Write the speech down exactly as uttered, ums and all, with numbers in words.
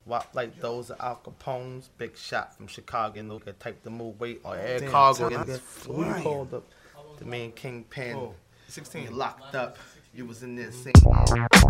Walk like those are Al Capone's. Big shot from Chicago. And look at type to move weight or air Damn, cargo. time Nigga. is Who you flying. called the, the main kingpin? Oh, You sixteen. locked up. You was in there singing.